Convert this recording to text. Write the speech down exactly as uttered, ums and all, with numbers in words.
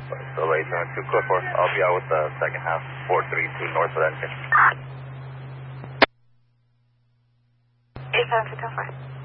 So eight seven two, code four. I'll be out with the second half, four three two north of that. eight seven two, code four.